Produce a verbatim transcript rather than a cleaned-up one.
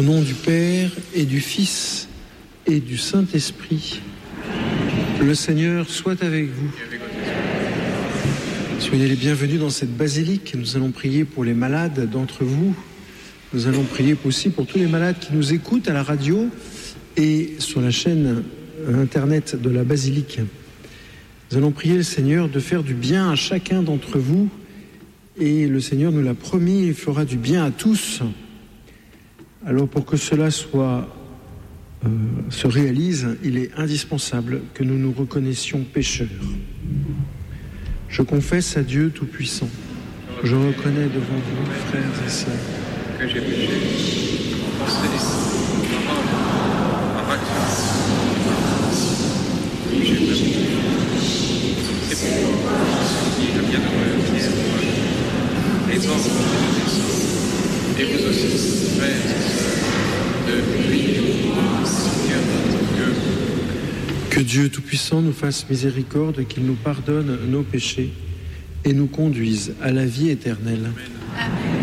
nom du Père et du Fils et du Saint-Esprit, le Seigneur soit avec vous. Soyez les bienvenus dans cette basilique. Nous allons prier pour les malades d'entre vous. Nous allons prier aussi pour tous les malades qui nous écoutent à la radio et sur la chaîne internet de la basilique. Nous allons prier le Seigneur de faire du bien à chacun d'entre vous. Et le Seigneur nous l'a promis, il fera du bien à tous. Alors pour que cela soit, euh, se réalise, il est indispensable que nous nous reconnaissions pécheurs. Je confesse à Dieu Tout-Puissant. Je reconnais devant vous, frères et sœurs, que j'ai péché, en pensée, en parole, en action, oui, j'ai péché. C'est pourquoi je suis le bienheureux qui est en moi. Les anges de et vous aussi, frères et sœurs, de prier au Seigneur notre Dieu. Que Dieu Tout-Puissant nous fasse miséricorde, qu'il nous pardonne nos péchés et nous conduise à la vie éternelle. Amen.